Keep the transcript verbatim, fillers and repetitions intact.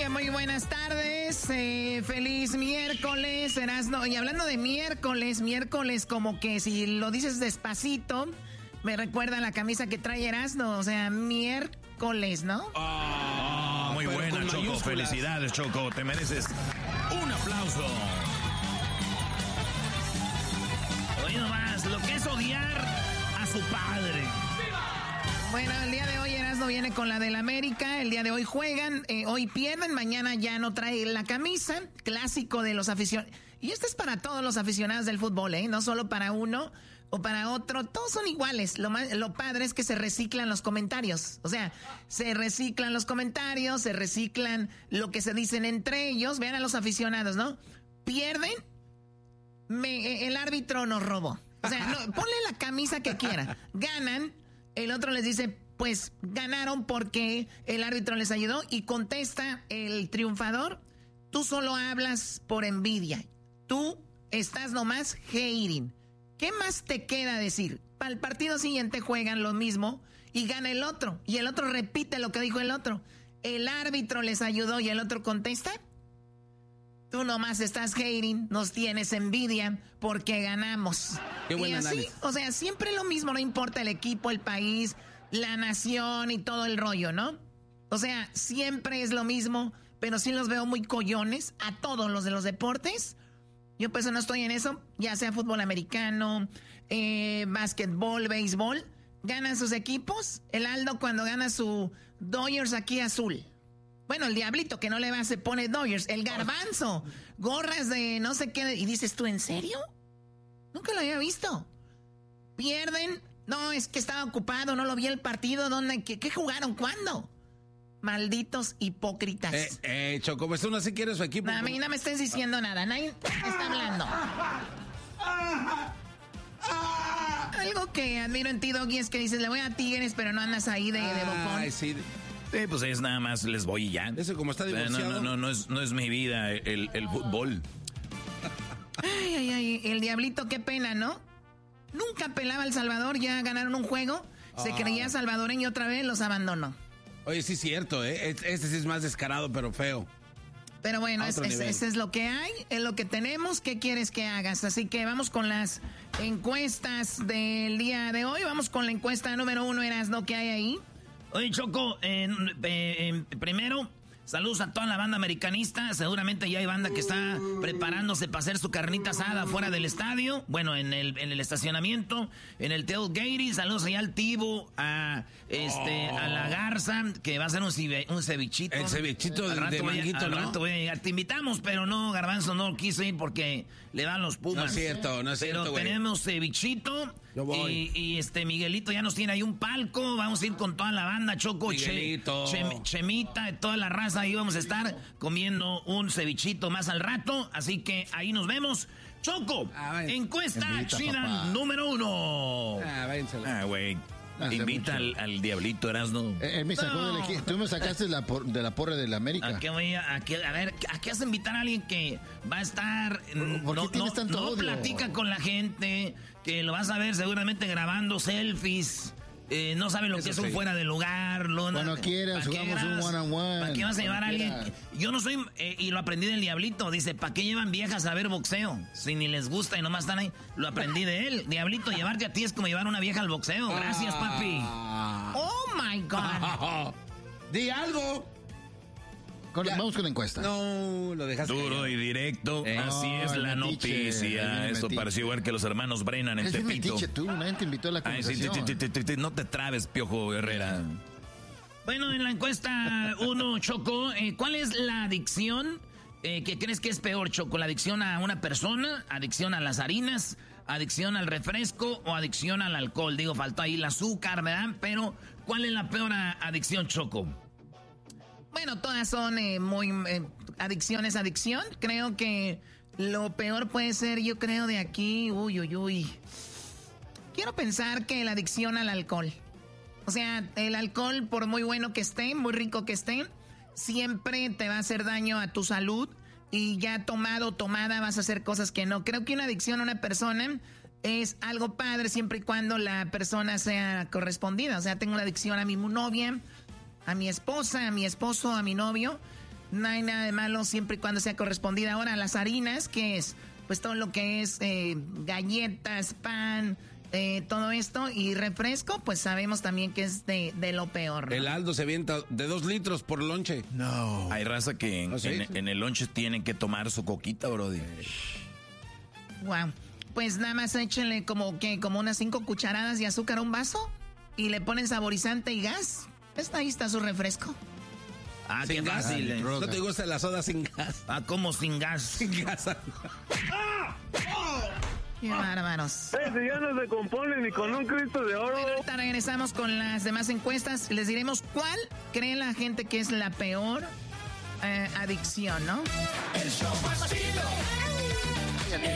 Oye, muy buenas tardes, eh, feliz miércoles, Erasno. Y hablando de miércoles, miércoles como que si lo dices despacito, me recuerda a la camisa que trae Erasno, o sea, miércoles, ¿no? Oh, oh, muy buena, Choco, felicidades, Choco, te mereces un aplauso. Oye, nomás, lo que es odiar a su padre. Bueno, el día de hoy Erasmo viene con la del América, el día de hoy juegan, eh, hoy pierden, mañana ya no trae la camisa, clásico de los aficionados. Y esto es para todos los aficionados del fútbol, ¿eh? No solo para uno o para otro, todos son iguales. Lo, más, lo padre es que se reciclan los comentarios, o sea, se reciclan los comentarios, se reciclan lo que se dicen entre ellos. Vean a los aficionados, ¿no? Pierden, me, el árbitro nos robó. O sea, no, ponle la camisa que quiera, ganan. El otro les dice, pues ganaron porque el árbitro les ayudó, y contesta el triunfador, tú solo hablas por envidia, tú estás nomás hating. ¿Qué más te queda decir? Para el partido siguiente juegan lo mismo y gana el otro, y el otro repite lo que dijo el otro. El árbitro les ayudó y el otro contesta, tú nomás estás hating, nos tienes envidia porque ganamos. Qué buen y así, análisis. o sea, siempre lo mismo, no importa el equipo, el país, la nación y todo el rollo, ¿no? O sea, siempre es lo mismo, pero sí los veo muy collones a todos los de los deportes. Yo pues no estoy en eso, ya sea fútbol americano, eh, básquetbol, béisbol. Ganan sus equipos. El Aldo cuando gana su Dodgers aquí azul. Bueno, el Diablito que no le va se pone Dodgers. El Garbanzo, gorras de no sé qué. Y dices, ¿tú en serio? Nunca lo había visto. Pierden. No, es que estaba ocupado, no lo vi el partido. ¿Dónde? ¿Qué, qué jugaron? ¿Cuándo? Malditos hipócritas. Eh, eh, Choco, pues uno sí quiere su equipo. No, a mí no me estés diciendo nada. Nadie está hablando. Algo que admiro en ti, Doggy, es que dices, le voy a Tigres, pero no andas ahí de, de bocón. Ay, sí. Eh, pues es nada más, les voy y ya. Eso como está No, divorciado. no, no, no es, no es mi vida el, el fútbol. Ay, ay, ay, el Diablito, qué pena, ¿no? Nunca pelaba a El Salvador, ya ganaron un juego, se Ah. creía salvadoreño otra vez, los abandonó. Oye, sí es cierto, ¿eh? Este sí es más descarado, pero feo. Pero bueno, A es, otro es, nivel. es, es lo que hay, es lo que tenemos. ¿Qué quieres que hagas? Así que vamos con las encuestas del día de hoy. Vamos con la encuesta número uno, Erasno, ¿qué hay ahí? Oye, Choco, eh, eh, eh, primero, saludos a toda la banda americanista. Seguramente ya hay banda que está preparándose para hacer su carnita asada fuera del estadio. Bueno, en el, en el estacionamiento, en el tailgate. Saludos allá al Tibo, a, este, Oh. a la Garza, que va a hacer un, cibe, un cevichito. El cevichito Al de- rato de voy a- manguito, al ¿no? rato voy a llegar. Te invitamos, pero no, Garbanzo no quiso ir porque le dan los Pumas. No es cierto, no es Pero cierto, güey. tenemos cevichito. Yo voy. Y, y este Miguelito ya nos tiene ahí un palco. Vamos a ir con toda la banda, Choco, Miguelito. Che, Che- Chemita, toda la raza. Ahí vamos a estar comiendo un cevichito más al rato. Así que ahí nos vemos. Choco, Ah, vaya. encuesta Invita, china papá. número uno. Ah, váyensela. Ah, güey. Hace Invita al, mucho. al Diablito, Erasno. Eh, él me sacó No. del equipo. Tú me sacaste la por- de la porra del América. ¿A qué voy a, a, qué- a ver, ¿a qué vas a invitar a alguien que va a estar... mm, ¿Por qué no, tienes no, tanto no odio? platica con la gente, que lo vas a ver seguramente grabando selfies, eh, no sabe lo Eso que es un sí. fuera de lugar. Lo, Cuando quieras, ¿para qué jugamos un grabas? one on one. ¿Para qué vas a llevar a Cuando alguien? quieras. Yo no soy... eh, y lo aprendí del Diablito, dice, ¿para qué llevan viejas a ver boxeo? Si ni les gusta y nomás están ahí. Lo aprendí de él. Diablito, llevarte a ti es como llevar a una vieja al boxeo. Gracias, papi. Ah. Oh my God. Di algo. Con- Ya. vamos con la encuesta. No, lo dejaste. Duro callado. y directo, Eh, así no, es el la metiche, ahí noticia. viene el Eso metiche. pareció igual que los hermanos Brennan en Es bien Tepito. metiche tú, nadie te invitó a la Ay, sí, conversación. ti, ti, ti, ti, ti, no te trabes, Piojo Herrera. Bueno, en la encuesta uno, Choco, eh, ¿cuál es la adicción eh, que crees que es peor, Choco? ¿La adicción a una persona, adicción a las harinas, adicción al refresco o adicción al alcohol? Digo, faltó ahí el azúcar, ¿verdad? Pero, ¿cuál es la peor a- adicción, Choco? Bueno, todas son eh, muy... Eh, adicción es adicción. Creo que lo peor puede ser, yo creo, de aquí... Uy, uy, uy. Quiero pensar que la adicción al alcohol. O sea, el alcohol, por muy bueno que esté, muy rico que esté, siempre te va a hacer daño a tu salud. Y ya tomado o tomada vas a hacer cosas que no. Creo que una adicción a una persona es algo padre siempre y cuando la persona sea correspondida. O sea, tengo una adicción a mi novia, a mi esposa, a mi esposo, a mi novio. No hay nada de malo siempre y cuando sea correspondida. Ahora, las harinas, ¿qué es? Pues todo lo que es eh, galletas, pan, eh, todo esto. Y refresco, pues sabemos también que es de, de lo peor, ¿no? El Aldo se avienta de dos litros por lonche. No. Hay raza que en, ¿Oh, sí? en, en el lonche tienen que tomar su coquita, brody. Wow. Pues nada más échenle como que como unas cinco cucharadas de azúcar a un vaso y le ponen saborizante y gas. Está, ahí está su refresco. Ah, Sin qué gas. fácil. eh. ¿No te gusta la soda sin gas? Ah, como sin gas. Sin gas. Qué bárbaros. Ese ya no se compone ni con un Cristo de oro. Bueno, ahorita regresamos con las demás encuestas. Les diremos cuál cree la gente que es la peor eh, adicción, ¿no? El show más chido